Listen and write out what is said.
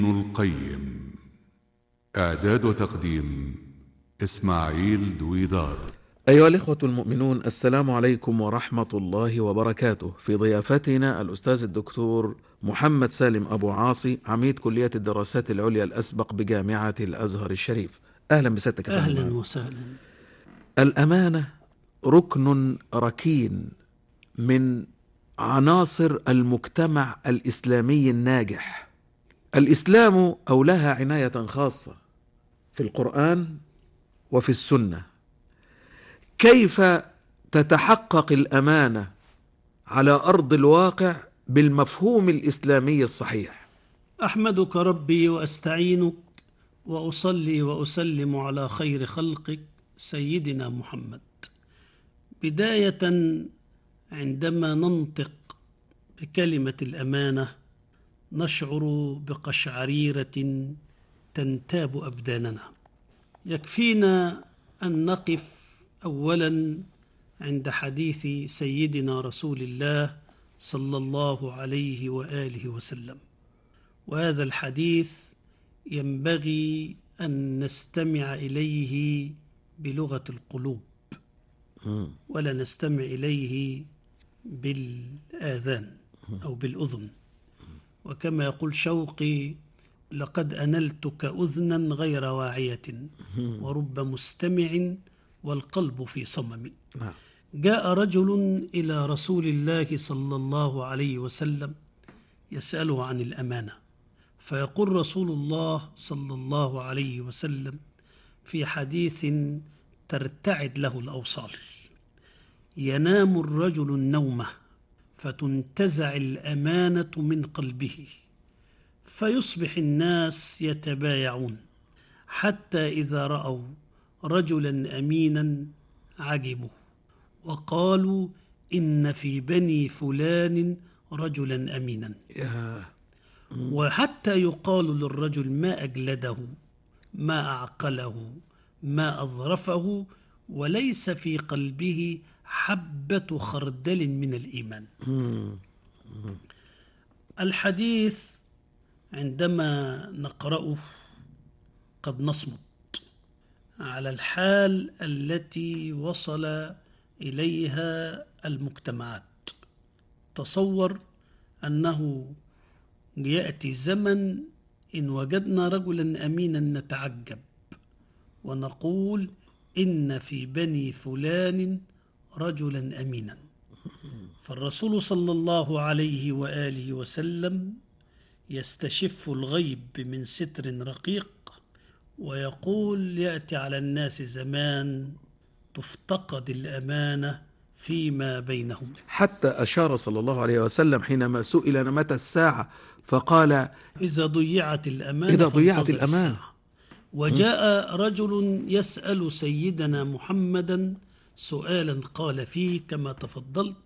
القيم. إعداد وتقديم إسماعيل دويدار. أيها الإخوة المؤمنون، السلام عليكم ورحمة الله وبركاته. في ضيافتنا الأستاذ الدكتور محمد سالم أبو عاصي، عميد كلية الدراسات العليا الأسبق بجامعة الأزهر الشريف. أهلا بسيادتك. أهلا وسهلا. الأمانة ركن ركين من عناصر المجتمع الإسلامي الناجح. الإسلام أولاها عناية خاصة في القرآن وفي السنة. كيف تتحقق الأمانة على أرض الواقع بالمفهوم الإسلامي الصحيح؟ أحمدك ربي وأستعينك وأصلي وأسلم على خير خلقك سيدنا محمد. بداية، عندما ننطق بكلمة الأمانة نشعر بقشعريرة تنتاب أبداننا. يكفينا أن نقف أولا عند حديث سيدنا رسول الله صلى الله عليه وآله وسلم، وهذا الحديث ينبغي أن نستمع إليه بلغة القلوب ولا نستمع إليه بالآذان أو بالأذن. وكما يقول شوقي: لقد أنلتك أذنا غير واعية ورب مستمع والقلب في صمم. جاء رجل إلى رسول الله صلى الله عليه وسلم يسأله عن الأمانة، فيقول رسول الله صلى الله عليه وسلم في حديث ترتعد له الأوصال: ينام الرجل النومة فتنتزع الأمانة من قلبه فيصبح الناس يتبايعون، حتى إذا رأوا رجلا أمينا عجبوا وقالوا إن في بني فلان رجلا أمينا، وحتى يقال للرجل ما أجلده ما أعقله ما أظرفه وليس في قلبه حبة خردل من الإيمان. الحديث عندما نقرأه قد نصمت على الحال التي وصل إليها المجتمعات. تصور أنه يأتي زمن إن وجدنا رجلا أمينا نتعجب ونقول إن في بني فلان رجلا أمينا. فالرسول صلى الله عليه وآله وسلم يستشف الغيب من ستر رقيق ويقول: يأتي على الناس زمان تفتقد الأمانة فيما بينهم. حتى أشار صلى الله عليه وسلم حينما سئل متى الساعة فقال: إذا ضيعت الأمانة. وجاء رجل يسأل سيدنا محمدا سؤالا قال فيه كما تفضلت: